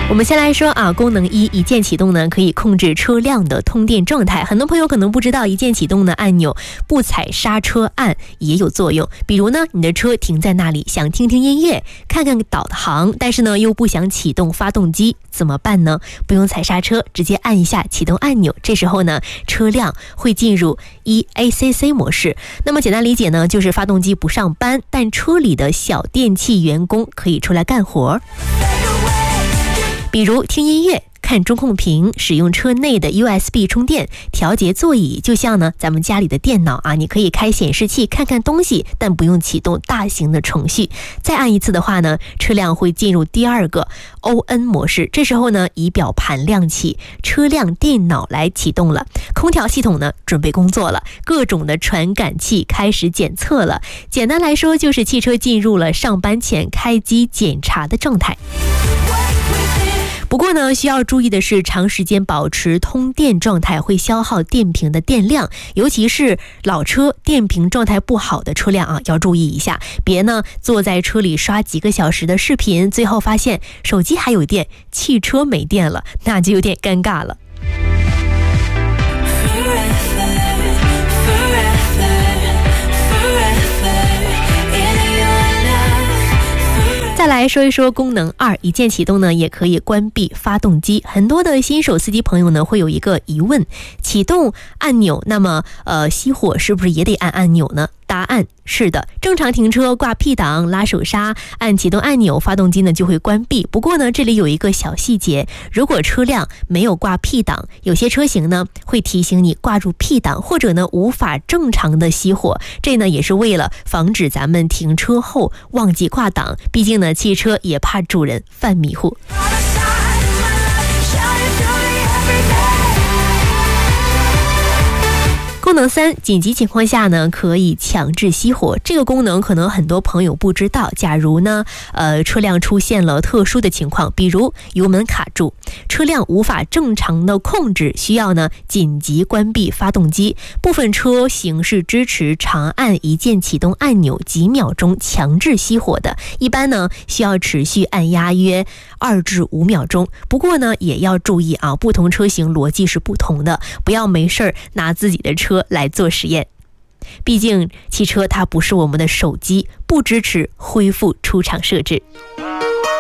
我们先来说功能一，一键启动呢可以控制车辆的通电状态。很多朋友可能不知道，一键启动的按钮不踩刹车按也有作用。比如呢，你的车停在那里，想听听音乐，看看导航，但是呢又不想启动发动机，怎么办呢？不用踩刹车，直接按一下启动按钮，这时候呢车辆会进入 EACC 模式。那么简单理解呢，就是发动机不上班，但车里的小电器员工可以出来干活。比如听音乐、看中控屏，使用车内的 USB 充电，调节座椅，就像呢咱们家里的电脑你可以开显示器看看东西，但不用启动大型的程序。再按一次的话呢，车辆会进入第二个 ON 模式，这时候呢仪表盘亮起，车辆电脑来启动了，空调系统呢准备工作了，各种的传感器开始检测了。简单来说，就是汽车进入了上班前开机检查的状态。不过呢，需要注意的是，长时间保持通电状态会消耗电瓶的电量，尤其是老车电瓶状态不好的车辆要注意一下，别呢坐在车里刷几个小时的视频，最后发现手机还有电，汽车没电了，那就有点尴尬了。再来说一说功能二，一键启动呢也可以关闭发动机。很多的新手司机朋友呢会有一个疑问，启动按钮，那么熄火是不是也得按按钮呢？答案是的，正常停车挂 P 档拉手刹，按启动按钮，发动机呢就会关闭。不过呢，这里有一个小细节，如果车辆没有挂 P 档，有些车型呢会提醒你挂住 P 档，或者呢无法正常的熄火。这呢也是为了防止咱们停车后忘记挂档，毕竟呢汽车也怕主人犯迷糊。功能三，紧急情况下呢可以强制熄火。这个功能可能很多朋友不知道，假如呢车辆出现了特殊的情况，比如油门卡住，车辆无法正常的控制，需要呢紧急关闭发动机。部分车型是支持长按一键启动按钮几秒钟强制熄火的，一般呢需要持续按压约2至5秒钟。不过呢也要注意不同车型逻辑是不同的，不要没事拿自己的车来做实验，毕竟汽车它不是我们的手机，不支持恢复出厂设置。